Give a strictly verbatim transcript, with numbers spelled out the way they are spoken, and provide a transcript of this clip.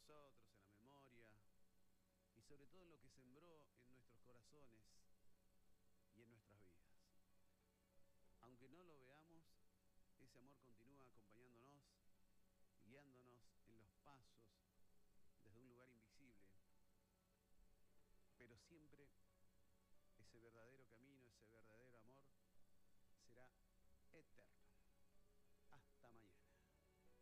nosotros, en la memoria y sobre todo en lo que sembró en nuestros corazones y en nuestras vidas. Aunque no lo veamos, ese amor continúa acompañándonos, guiándonos en los pasos desde un lugar invisible, pero siempre ese verdadero camino, ese verdadero amor será eterno.